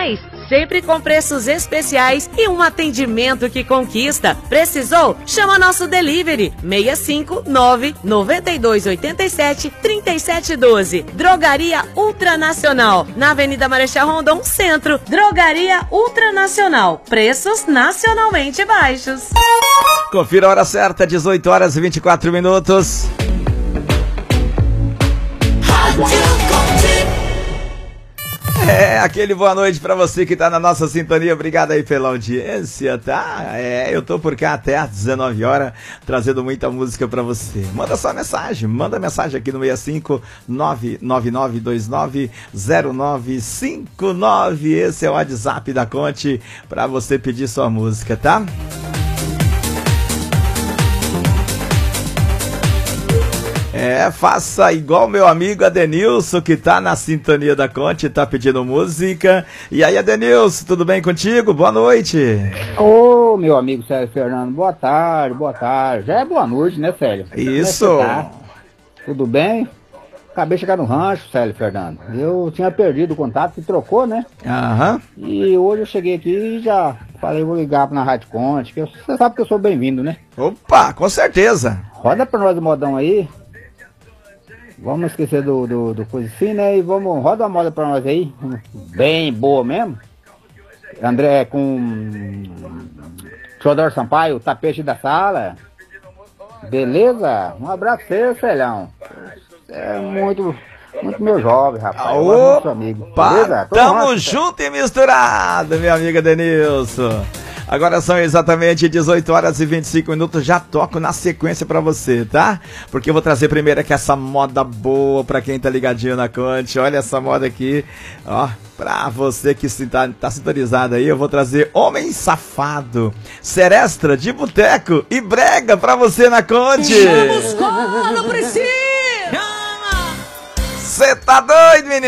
mais. Sempre com preços especiais e um atendimento que conquista. Precisou? Chama nosso delivery 659-9287-3712. Drogaria Ultranacional, na Avenida Marechal Rondon, Centro. Drogaria Ultranacional, preços nacionalmente baixos. Confira a hora certa, 18 horas e 24 minutos. Aquele boa noite pra você que tá na nossa sintonia. Obrigado aí pela audiência, tá? Eu tô por cá até às 19 horas, trazendo muita música pra você. Manda sua mensagem, manda mensagem aqui no 65 999290959. Esse é o WhatsApp da Conte pra você pedir sua música, tá? Faça igual meu amigo Adenilson, que tá na sintonia da Conte, tá pedindo música. E aí, Adenilson, tudo bem contigo? Boa noite. Ô, meu amigo Célio Fernando, boa tarde, boa tarde. Já é boa noite, né, Célio? Isso. Tá? Tudo bem? Acabei de chegar no rancho, Célio Fernando. Eu tinha perdido o contato, que trocou, né? Aham. E hoje eu cheguei aqui e já falei, vou ligar na Rádio Conte, que você sabe que eu sou bem-vindo, né? Opa, com certeza. Roda pra nós o modão aí. Vamos esquecer do coisa assim, né? E vamos, roda uma moda pra nós aí. Bem boa mesmo. André com Teodoro Sampaio, Tapete da Sala. Beleza? Um abraço pra você, Celhão. É muito meu jovem, rapaz. Muito amigo. Beleza? Tamo junto e misturado, minha amiga Denilson. Agora são exatamente 18 horas e 25 minutos, já toco na sequência pra você, tá? Porque eu vou trazer primeiro aqui essa moda boa pra quem tá ligadinho na Conte. Olha essa moda aqui, ó, pra você que tá sintonizado aí, eu vou trazer Homem Safado, Serestra de Boteco e Brega pra você na Conte. Vamos, não precisa! Cê tá doido, menino?